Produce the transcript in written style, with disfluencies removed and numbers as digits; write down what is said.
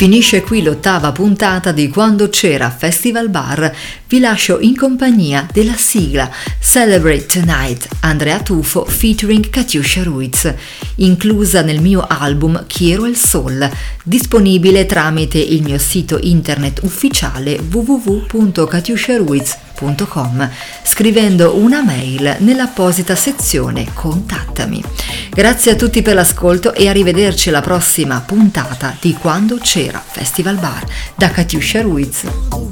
Finisce qui l'8ª puntata di Quando c'era Festival Bar. Vi lascio in compagnia della sigla Celebrate Tonight, Andrea Tufo featuring Katiuscia Ruiz, inclusa nel mio album Quiero el Sol, disponibile tramite il mio sito internet ufficiale www.katiusciaruiz.com, scrivendo una mail nell'apposita sezione Contattami. Grazie a tutti per l'ascolto e arrivederci alla prossima puntata di Quando c'era Festival Bar da Katiuscia Ruiz.